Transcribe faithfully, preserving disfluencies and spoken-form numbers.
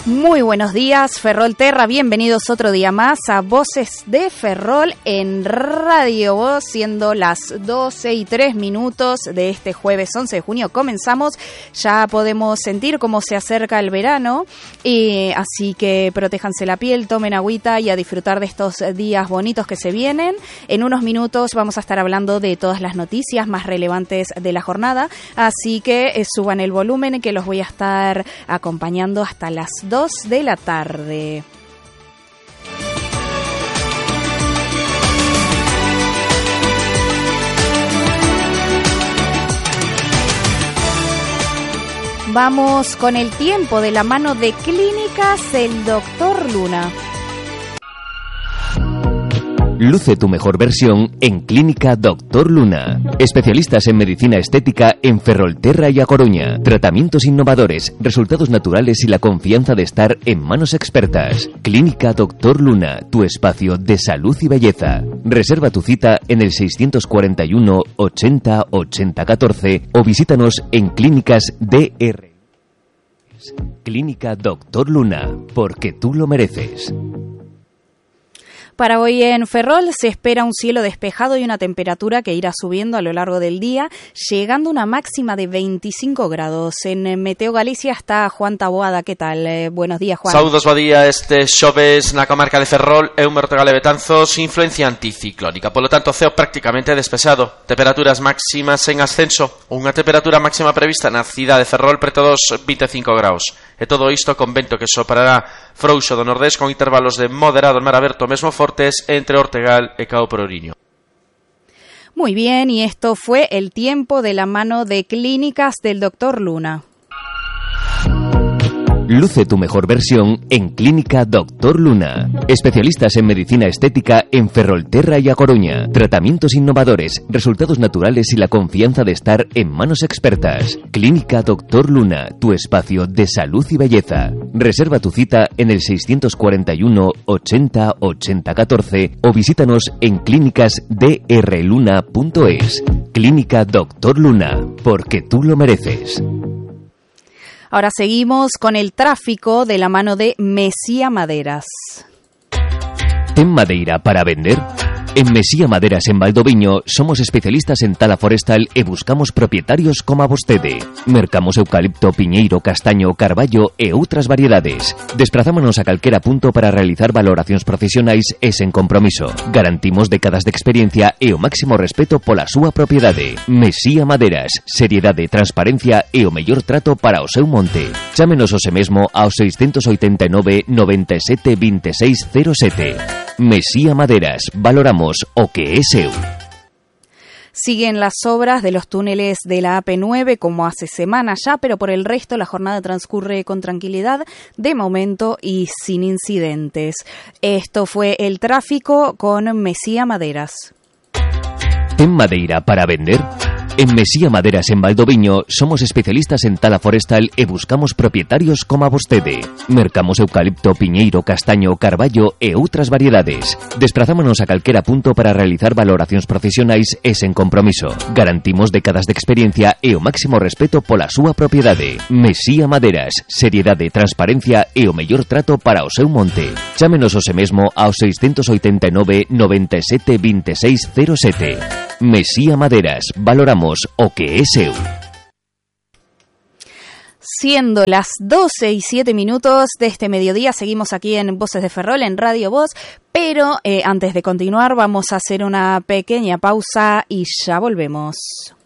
Muy buenos días, Ferrolterra, bienvenidos otro día más a Voces de Ferrol en Radio Voz, siendo las doce y tres minutos de este jueves once de junio. Comenzamos, ya podemos sentir cómo se acerca el verano, y así que protéjanse la piel, tomen agüita y a disfrutar de estos días bonitos que se vienen. En unos minutos vamos a estar hablando de todas las noticias más relevantes de la jornada, así que eh, suban el volumen que los voy a estar acompañando hasta las dos de la tarde. Vamos con el tiempo de la mano de Clínicas el Doctor Luna. Luce tu mejor versión en Clínica Doctor Luna. Especialistas en medicina estética en Ferrolterra y A Coruña. Tratamientos innovadores, resultados naturales y la confianza de estar en manos expertas. Clínica Doctor Luna, tu espacio de salud y belleza. Reserva tu cita en el seiscientos cuarenta y uno ochenta ochenta catorce o visítanos en Clínicas D R. Clínica Doctor Luna, porque tú lo mereces. Para hoy en Ferrol se espera un cielo despejado y una temperatura que irá subiendo a lo largo del día, llegando a una máxima de veinticinco grados. En Meteo Galicia está Juan Taboada. ¿Qué tal? Eh, buenos días, Juan. Saúdos, bo día. Este xoves na comarca de Ferrol é un vertigal de Betanzos, influencia anticiclónica, polo tanto ceo prácticamente despexado. Temperaturas máximas en ascenso, unha temperatura máxima prevista na cidade de Ferrol preto dos veinticinco graus. E todo isto con vento que soprará frouxo do nordés con intervalos de moderado en mar aberto mesmo fortes entre Ortegal e Cao Pororiño. Muy bien, y esto fue el tiempo de la mano de Clínicas del Doctor Luna. Luce tu mejor versión en Clínica Doctor Luna. Especialistas en medicina estética en Ferrolterra y A Coruña. Tratamientos innovadores, resultados naturales y la confianza de estar en manos expertas. Clínica Doctor Luna, tu espacio de salud y belleza. Reserva tu cita en el seiscientos cuarenta y uno ochenta ochenta catorce o visítanos en clínicas d r luna punto es. Clínica Doctor Luna, porque tú lo mereces. Ahora seguimos con el tráfico de la mano de Mesía Maderas. ¿Ten madeira para vender? En Mesía Maderas en Valdoviño somos especialistas en tala forestal e buscamos propietarios como a vostede. Mercamos eucalipto, piñeiro, castaño, carballo e outras variedades. Desprazámonos a calquera punto para realizar valoracións profesionais e sen compromiso. Garantimos décadas de experiencia e o máximo respeto pola súa propiedade. Mesía Maderas, seriedade, transparencia e o mellor trato para o seu monte. Chámenos hoxe mesmo ao seiscentos oitenta e nove noventa e sete veintiséis cero sete. Mesía Maderas, valoramos o que é seu. Siguen las obras de los túneles de la A P nueve como hace semanas ya, pero por el resto la jornada transcurre con tranquilidad de momento y sin incidentes. Esto fue el tráfico con Mesía Maderas. ¿Ten madeira para vender? En Mesía Maderas en Valdoviño somos especialistas en tala forestal e buscamos propietarios como a vostede. Mercamos eucalipto, piñeiro, castaño, carballo e outras variedades. Desprazámonos a calquera punto para realizar valoracións profesionais e sen compromiso. Garantimos décadas de experiencia e o máximo respeto pola súa propiedade. Mesía Maderas, seriedade, transparencia e o mellor trato para o seu monte. Chámenos hoxe mesmo ao seiscentos oitenta e nove noventa e sete veintiséis cero sete. Mesía Maderas, valoramos o que é seu. Siendo las doce y siete minutos de este mediodía, seguimos aquí en Voces de Ferrol, en Radio Voz, pero eh, antes de continuar vamos a hacer una pequeña pausa y ya volvemos.